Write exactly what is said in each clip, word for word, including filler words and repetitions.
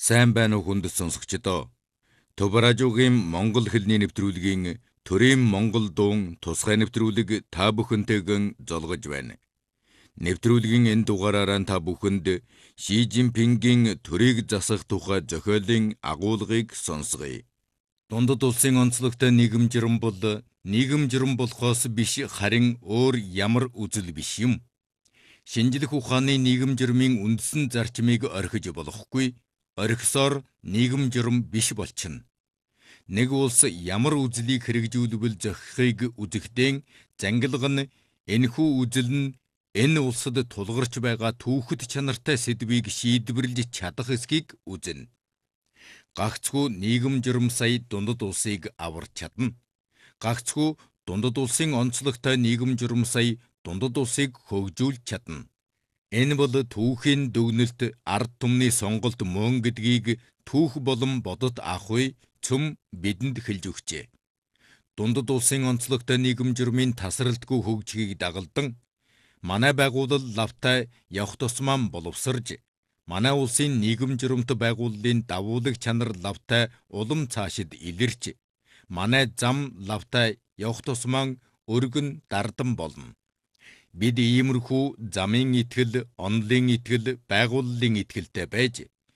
Сайн байна уу хүнд сонсогчдоо. Төв радиогийн Монгол хэлний нэвтрүүлгийн төрийн Монгол дуун тусгай нэвтрүүлэг та бүхэнтэйгэн золгож байна. Нэвтрүүлгийн энэ дугаараараа та бүхэнд Ши Жинпингийн төрийг засах тухай зохиолын агуулгыг сонсгоё. Дундад улсын онцлогтой нийгэм жирэн бол нийгэм жирэн болохоос биш харин өөр ямар үзэл биш юм. Шинжлэх ухааны нийгэм жирмийн үндсэн зарчмыг орхиж болохгүй. Орхисоор нийгэм жирэм биш болчихно. Нэг улс ямар үзлийг хэрэгжүүлбэл зохихыг үзэхдээ зангилга нь энэхүү үзэл нь энэ улсад тулгарч байгаа түүхэд чанартай сэдвийг шийдвэрлэж чадах эсхийг үзнэ. Гагцхүү нийгэм жирэм сая дундад улсыг аварч чадна. Гагцхүү дундад улсын онцлогтой нийгэм жирэм сая дундад улсыг хөгжүүлж чадна. Энэ бол түүхийн дүгнэлт ард түмний сонголт мөн гэдгийг түүх болон бодод ахуй цөм бидэнд хэлж өгчээ. Дундад улсын онцлогтой нийгэм жирмийн тасралтгүй хөгжихийг дагалдан манай байгууллал лавтай явах тусмаа боловсрж, манай улсын нийгэм жирэмт байгууллын давуулаг чанар лавтай улам цаашид илэрч, манай зам лавтай явах тусмаа өргөн дардан болно. Бид иймэрхүү замын итгэл, онлын итгэл, байгууллын итгэлтэй байж,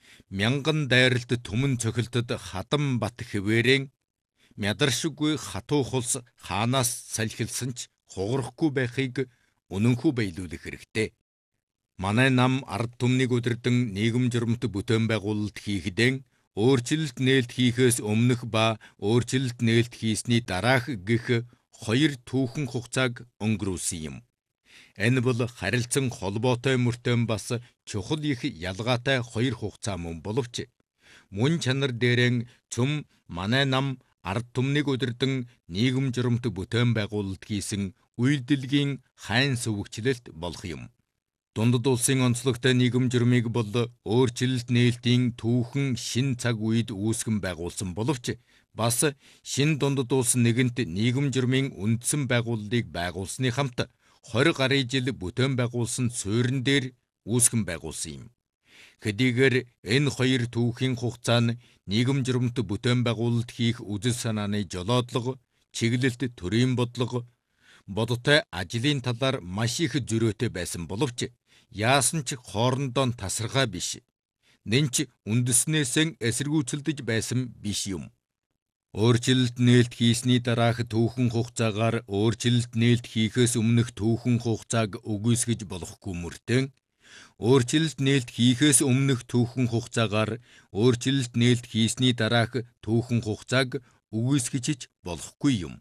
мянган дайралт түмэн цохилтод хадам бат хэвээрэн мядаршиггүй хатуу хулс хаанаас салхилсан ч хугарахгүй байхыг үнэнхүү баялуулах хэрэгтэй. Манай нам ард түмнийг удирдан нийгэм жирэмт бүтээн байгуулалт хийхдэн өөрчлөлт нээлт хийхээс өмнөх ба өөрчлөлт нээлт хийсний дараах гэх хоёр түүхэн хугацааг өнгөрүүлсэн юм. Энэ бол харилцан холбоотой мөртөө бас чухал их ялгаатай хоёр хугацаа мөн боловч мөн чанар дээрэн цөм манай нам ард түмнийг удирдан нийгэм жирэмт бүтээн байгуулалт хийсэн үйлдэлгийн хайн сүвгчлэлт болох юм. Дундад улсын онцлогтой нийгэм жирмийг бол өөрчлөлт нээлтийн түүхэн шин цаг үед үүсгэн байгуулсан боловч бас шин дундад улс нэгэнт нийгэм жирмийн үндсэн байгууллагыг байгуулсны хамт хорь гаруй жил бүтээн байгуулсан суурин дээр үүсгэн байгуулсан юм. Хэдийгээр энэ хоёр түүхийн хугацаа нь нийгэм жирэмт бүтээн байгуулалт хийх үзэл санааны жолоодлого, чиглэлт, төрийн бодлого, бодтой ажлын талаар маш их зөрөөтэй байсан боловч яасан ч хоорондоо тасархай биш. Нэнч үндэснээсээ эсэргүүцэлдэж байсан биш юм. Өөрчлөлт нээлт хийсний дараах түүхэн хугацаагаар өөрчлөлт нээлт хийхээс өмнөх түүхэн хугацааг үгүйсгэж болохгүй мөртөө өөрчлөлт нээлт хийхээс өмнөх түүхэн хугацаагаар өөрчлөлт нээлт хийсний дараах түүхэн хугацааг үгүйсгэж болохгүй юм.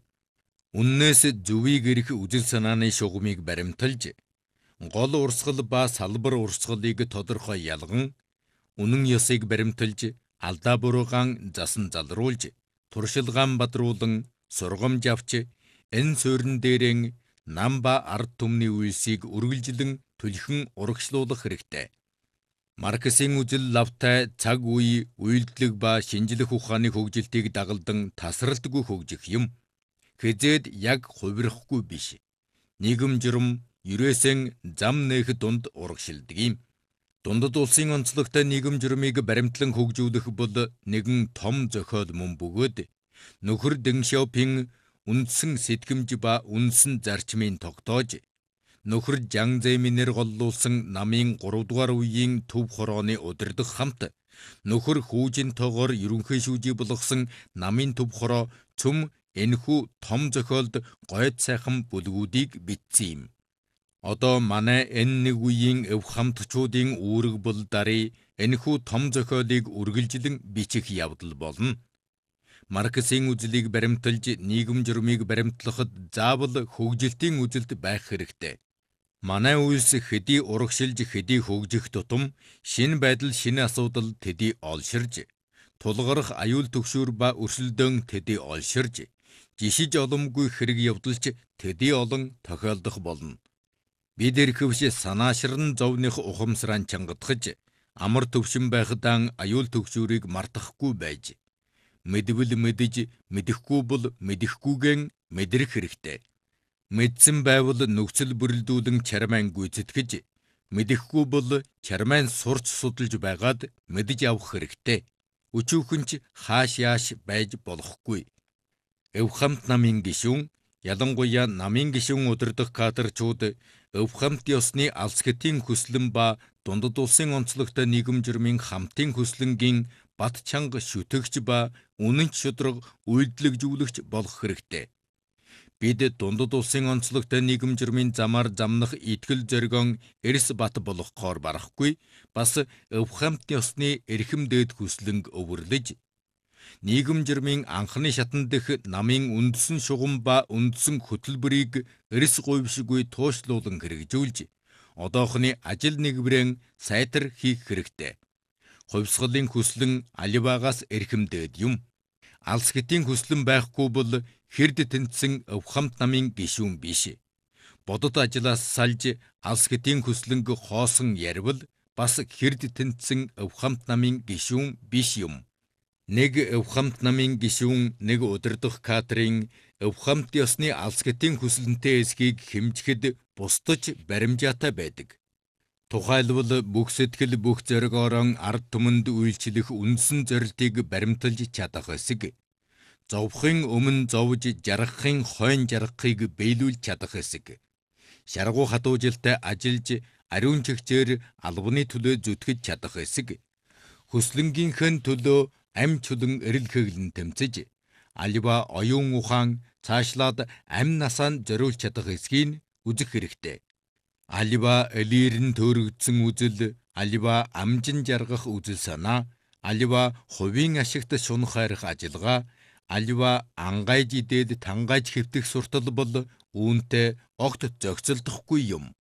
Үннээс зөвийг ирэх үзэл санааны шугамыг баримталж, гол урсгал ба салбар урсгалыг тодорхой ялган, үнэн ёсыг баримталж, алдаа буруугаан засан залруулж, туршилгаан бадруулан, сургамж авч, энэ суурин дээрэн нам ба ард түмний үйлсийг үргэлжлэн түлхэн урагшлуулах хэрэгтэй. Марксийн үзэл лавтай цаг үе, үйлдэлэг ба шинжлэх ухааны хөгжилтийг дагалдан тасралтгүй хөгжих юм. Хэзээд яг хувирахгүй биш. Нийгэм жирэм ерөөсөн зам нээх дунд урагшилдаг юм. Дундад улсын онцлогтой нийгэм жирмийг баримтлан хөгжүүлэх бол нэгэн том зохиол мөн бөгөөд нөхөр Дэн Шяопин үндсэн сэтгэмж ба үндсэн зарчмын тогтоож, нөхөр Жан Зэминээр голлуулсан намын гурав дугаар үеийн төв хорооны удирдах хамт нөхөр Хүү Жинтоогоор ерөнхий шүүжий болгосон намын төв хороо цөм энэхүү том зохиолд гойд сайхан бүлгүүдийг бичсэн юм. Одоо манай энэ нэг үеийн эв хамтчуудын үүрэг бол дарий энэхүү том зохиолыг үргэлжлэн бичих явдал болно. Марксийн үзлийг баримталж нийгэм жирмийг баримтлахад заавал хөгжилтийн үзэлд байх хэрэгтэй. Манай үйлс хэдий урагшилж хэдий хөгжих тутам шинэ байдал шинэ асуудал тэдий олширж, тулгарх аюул түгшүүр ба өрсөлдөөн тэдий олширж, жишиж оломгүй хэрэг явдалч тэдий олон тохиолдох болно. Бид эрхэвш санаашран зовных ухамсараа чангадахж, амар төвшин байхадаан аюул түгшүүрийг мартахгүй байж, мэдвэл мэдэж, мэдэхгүй бол мэдэхгүйгэн мэдрэх хэрэгтэй. Мэдсэн байвал нөхцөл бүрэлдүүлэн чармайн гүйцэтгэж, Мэдэхгүй бол чармайн сурч судалж байгаад мэдэж явах хэрэгтэй. Өчүүхэн ч хааш яаш байж болохгүй. Эвхамт намын гишүүн, ялангуяа намын гишүүн удирдах кадрчууд Эвхамт ёсны алс хэтийн хүслэн ба дундад улсын онцлогтой нийгэм журмын хамтын хүслэнгийн бат чанга шүтэгч ба үнэнч шудраг үйлдэлжүүлэгч болох хэрэгтэй. Бид дундад улсын онцлогтой нийгэм журмын замаар замнах итгэл зоригон эрс бат болохгоор барахгүй, бас Эвхамт ёсны эрхэм дээд хүслэнг өвөрлөж, нийгэм журмын анхны шатан дэх намын үндсэн шугам ба үндсэн хөтөлбөрийг эрс гуйвшгүй туушлуулан хэрэгжүүлж, одоохны ажил нэгврэн сайтар хийх хэрэгтэй. Хувьсгалын хүслэн аливаагаас эрхэмдээд юм. Алс хэтийн хүслэн байхгүй бол хэрд тэнцсэн Эвхамт намын гишүүн биш. Бодод ажлаас салж алс хэтийн хүслэнг хоосон ярвал бас хэрд тэнцсэн Эвхамт намын гишүүн биш юм. Нэг Эвхамт намын гишүүн нэг удирдах кадрын Эвхамт ёсны алс хэтийн хүслэнтэй эсхийг хэмжихэд бусдаж баримжаатай байдаг. Тухайлбал бүх сэтгэл бүх зоригоорон ард түмэнд үйлчлэх үндсэн зорилтыг баримталж чадах эсэг. Зовхын өмнө зовж жаргахын хойно жаргахыг биелүүлж чадах эсэг. Шаргуу хатуужилтай ажиллаж ариун чигчээр албаны төлөө зүтгэж чадах эсэг. Хүслэнгийнхэн төлөө ам чулан эрэл хэглэн тэмцэж, аливаа оюун ухаан цаашлаад ам насаанд зориулж чадах эсгийг үзэх хэрэгтэй. Аливаа элирэн төрөгдсөн үзэл, аливаа амжин жаргах үзэл санаа, аливаа хувийн ашигт шунах хайрах ажиллагаа, аливаа ангайж идээд тангайж хэвтэх суртал бол үүнтэй огт зохицолдохгүй юм.